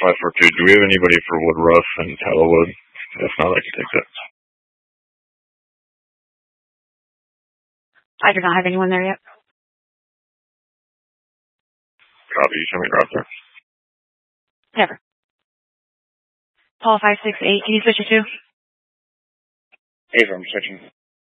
542. Do we have anybody for Woodruff and Tattlewood? If not, I can take that. I do not have anyone there yet. Copy. You show me drop there. Never. Paul 568. Can you switch it to? Ava, I'm switching.